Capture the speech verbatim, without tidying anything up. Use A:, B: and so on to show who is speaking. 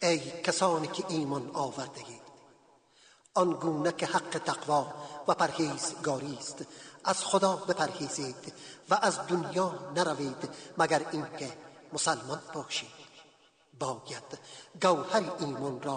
A: ای کسانی که ایمان آورده اید، آنگونه که حق تقوا و پرهیزگاری است، از خدا بپرهیزید و از دنیا نروید مگر اینکه مسلمان باشید. باید گوهر ایمان را